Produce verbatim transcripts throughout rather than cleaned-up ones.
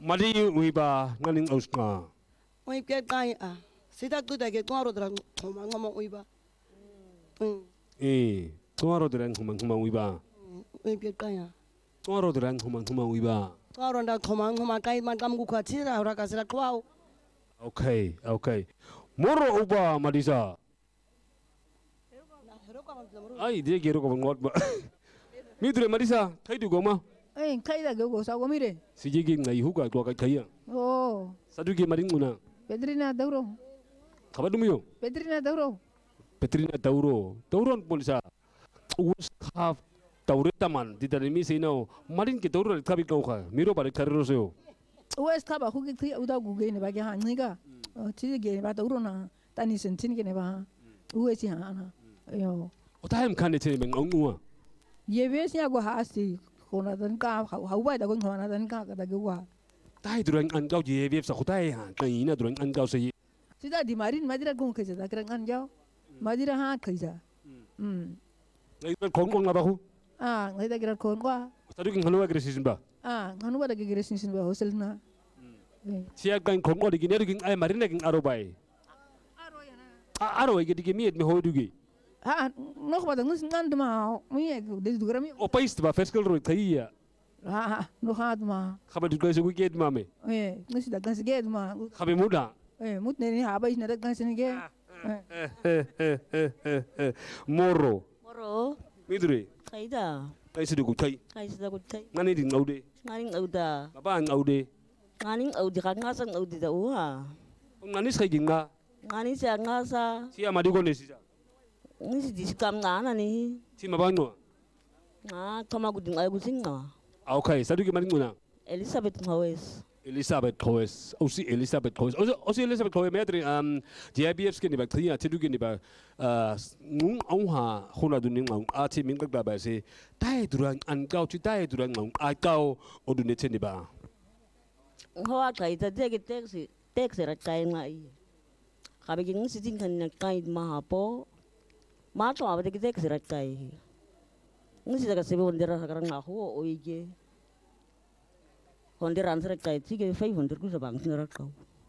mari uiba nganing ausna oi ke kai a sida tu da ke tuaro dra ngoma ngoma uiba eh tuaro dra ngoma ngoma uiba oi ke kai a tuaro dra ngoma ngoma uiba tuaro da ngoma ngoma kai man kam ku kha chira ora ka sira kwao okay okay moro uba marisa ai dia gero ko ngot ba mi dure marisa kai du goma eh kai da go sa go mire siji gi ngai hu ka to ka kai oh sadu gi maring una Pedrina Dauro khabadu miyo Pedrina Dauro Petrina Dauro Dauron polisa us khaf Daure taman di dari mi sino marin ke Dauro khabi kau kha miro bare kariro seo wes khaba khu ki uda gu ge ne ba ge ha ngi ga chi ge ba Dauro na tani sen tin ge ne ba uwe si ha na yo otaim khane che meng ongua ye be sia go ha si khona dan ka ha ba da go khona dan ka ka da ge wa tai durang an kau je viep sa khotai ha kai na durang an kau sei sida di marin madira go ke da kran an jao madira ha kai ja um ngai ba khong khong na ba khu ah ngai da kran khon kwa sadu gi khanu agre sisin ba ah khanu ba da ge gre sin sin ba hosel na sia kan khong odi gi ne gi ai marin gi aro bai aro ya na aro gi gi mi et me ho du gi ah no ba da ngus ngan ma mi e de du gra mi o pais ba fiscal ro kai ya ah no ha ma khaba du kai su gi get ma me eh ngus da kan se ge ma khabe muda eh mut ne ni ha ba is na da kan se ne ge moro moro midure kai da kai su du kai kai sida ku tai ngani di ngaude ngani ngauda baba ngaude ngani ngaude ka ngasa ngaude da uha ngani sai ginga ngani sa ngasa si amadi go ne si ni si diskam ngana ni si mabano ah kama ku dinga ku singa okay sadu gi maringuna Elizabeth Mawes Elizabeth Coes osi Elizabeth Coes osi osi Elizabeth Coes metri um J I B F ske ni ba tria tedu gi ni ba uh ngung au ha khona du ning ngau a ti min ka ba ba se tai durang an kau ti tai durang ngau a kau odu ne ni ba hoa kai ta de ke taxi taxi ra kai ngai khabe gi ngsi tin kan kai ma po ma to aba de ke taxi ra kai ngsi daga sebe ondera sakara nga ho oige ondera ansara kai ti ke five hundred ku sa bang sinara kau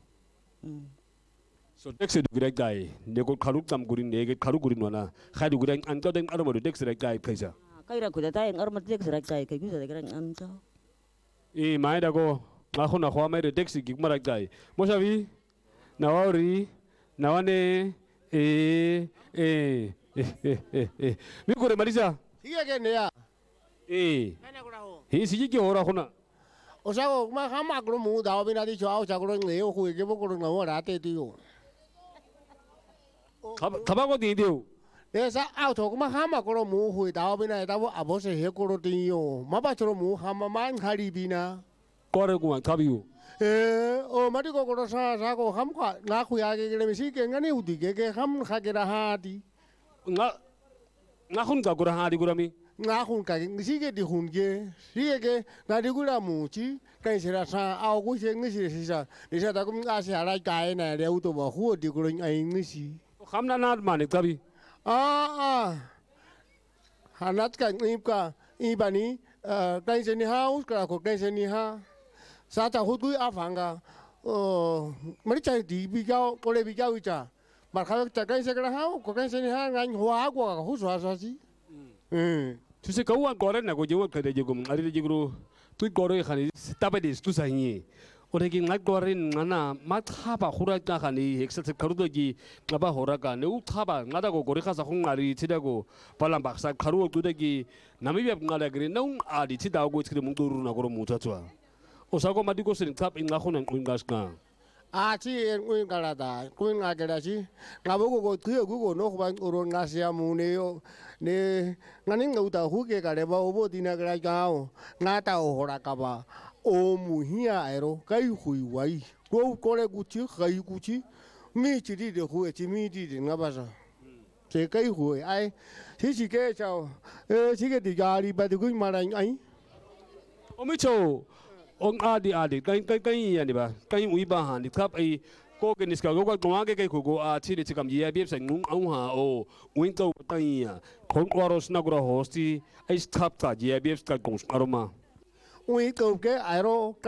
so taxi du gira gai ne ko kharu tam gurin ne ge kharu gurin wana khadu gurin an kau deng aro mo taxi ra gai kaisa kai ra ku da tai ngar ma taxi ra kai kai ku sa daga an kau e mai da go nga khona khwa mai de taxi gi mara gai mo sabi nawari nawane e e mi gore marisa hiya ke ne ya e kana kura ho hi si gi ora khona o sa go ma ha ma gro mu da bi na di chwa o sa gro nge o khu ke bo gro ngwa ra te ti yo khaba go di dio de sa ao tho ma ha ma gro mu hu da bi na da bo abo se he gro ti yo ma ba chro mu ha ma man khari bi na kore ku khabi yo e o ma di go gro sa sa go ham kha na khu ya ke ke mi si ke ngani u di ke ke ham kha ke ra ha di nga nga khun ka gura ha di gura mi nga hun ka si ke di hun ke si ke na di gura mu chi kai se ra sa ao ku se ngi si si sa ni sa da ku nga si ara kai na le u to ba hu di gro ai ngi si khamna na ma ne kabi a a hanat ka ngi ka i ba ni kai se ni house ka ko kai se ni ha sa ta hu ku a phang ga ờ mấy trái đi bị cao có lẽ bị cao ít à mà khai chắc cái sẽ cái hao có cái sẽ ha ngành hóa của hút xóa xóa gì ừ tusi kawan koren na ko jewa kada jegum ari jegru tu kore khani tabadi tu sahi ore ki ngat koren ngana mat khaba khura ka khani heksa se kharu gi ngaba hora ka ne u khaba ngada ko gore khasa khong ari chidago palam baksa kharu tu de gi nami beb ngala gri nau ari chidago go chkri mung turu na ko mu cha chwa osago madi ko sin kap inga khon ang ngas ka à chị em quên cả là ta quên ngài cái là chị ngài bố của cô thứ của cô nó không phải cô ngài xem mù nè nè ngài nín ngầu tàu hút cái cái này bao bố tin là cái cao ngài tàu họ là cả ba ô mù hia ai rồi cái hủy hoại cô cô này cô chứ cái cô chứ mi chỉ đi được hủy chỉ mi đi được ngài bao giờ cái cái hủy ai thì chỉ cái sao chỉ cái đi ra đi bắt được cái mà anh ấy omi cho ông adi adi cái cái cái gì ba cái uy ba han đi khắp ai cô cái nisca cô cái cái cái cô à chỉ để chỉ cầm gì biết sang ngung ông ha ô uy câu cái à con quaros na gura hosti ai khắp ta gì biết cái công aroma uy câu cái ai rồi